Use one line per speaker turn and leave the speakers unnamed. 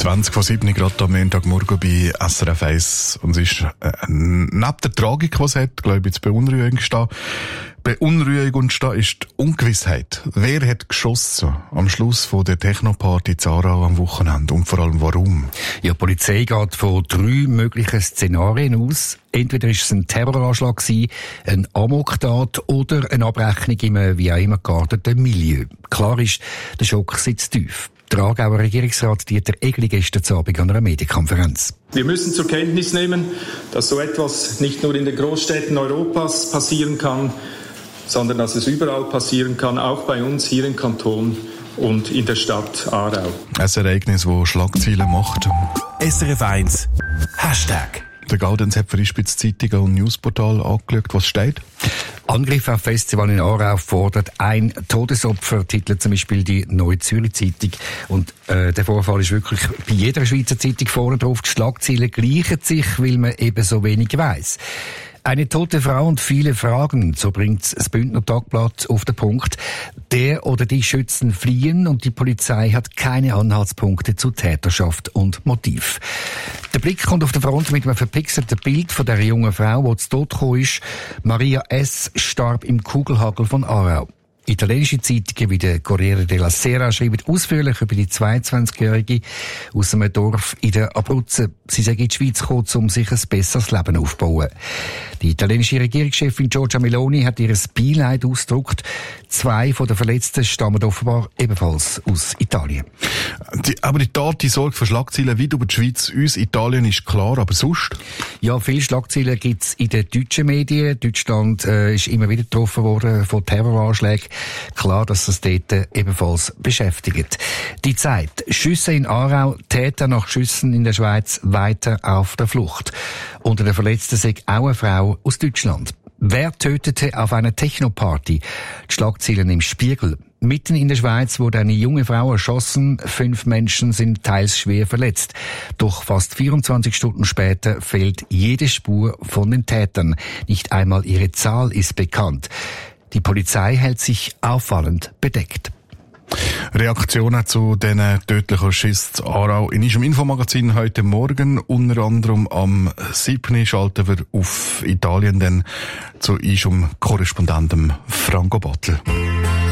20:07 gerade am Montagmorgen bei SRF 1. Und es ist neben der Tragik, die es hat, glaube ich, die Beunruhigung ist die Ungewissheit. Wer hat geschossen am Schluss von der Technoparty in Aarau am Wochenende? Und vor allem warum?
Ja, die Polizei geht von 3 möglichen Szenarien aus. Entweder ist es ein Terroranschlag gewesen, eine Amoktat oder eine Abrechnung im wie auch immer gearteten Milieu. Klar ist, der Schock sitzt tief. Der Aargauer Regierungsrat Dieter Egli gestern Abend an einer Medienkonferenz.
Wir müssen zur Kenntnis nehmen, dass so etwas nicht nur in den Großstädten Europas passieren kann, sondern dass es überall passieren kann, auch bei uns hier im Kanton und in der Stadt Aarau.
Ein Ereignis, das Schlagzeilen macht.
SRF 1 Hashtag.
Der Gaudenz hat für die Spitzzeitung und Newsportal angeschaut. Was steht?
Angriff auf Festival in Aarau fordert ein Todesopfer, titelt zum Beispiel die Neue Zürich Zeitung. Und der Vorfall ist wirklich bei jeder Schweizer Zeitung vorne drauf. Die Schlagzeilen gleichen sich, weil man eben so wenig weiss. Eine tote Frau und viele Fragen, so bringt das Bündner Tagblatt auf den Punkt. Der oder die Schützen fliehen und die Polizei hat keine Anhaltspunkte zu Täterschaft und Motiv. Der Blick kommt auf der Front mit einem verpixelten Bild von der jungen Frau, die zu Tod gekommen ist. Maria S. starb im Kugelhagel von Aarau. Italienische Zeitungen wie der Corriere della Sera schreiben ausführlich über die 22-Jährige aus einem Dorf in der Abruzzen. Sie sei in die Schweiz gekommen, um sich ein besseres Leben aufzubauen. Die italienische Regierungschefin Giorgia Meloni hat ihr Beileid ausgedrückt. 2 von den Verletzten stammen offenbar ebenfalls aus Italien.
Aber die Tat, die sorgt für Schlagzeilen weit über die Schweiz. Uns Italien ist klar, aber sonst?
Ja, viele Schlagzeilen gibt's in den deutschen Medien. Deutschland ist immer wieder getroffen worden von Terroranschlägen. Klar, dass das dort ebenfalls beschäftigt. Die Zeit. Schüsse in Aarau, Täter nach Schüssen in der Schweiz weiter auf der Flucht. Unter den Verletzten sei auch eine Frau aus Deutschland. Wer tötete auf einer Technoparty? Die Schlagzeilen im Spiegel. Mitten in der Schweiz wurde eine junge Frau erschossen. 5 Menschen sind teils schwer verletzt. Doch fast 24 Stunden später fehlt jede Spur von den Tätern. Nicht einmal ihre Zahl ist bekannt. Die Polizei hält sich auffallend bedeckt.
Reaktionen zu diesen tödlichen Schüssen in Aarau in unserem Infomagazin heute Morgen. Unter anderem am 7. schalten wir auf Italien dann zu unserem Korrespondenten Franco Battel.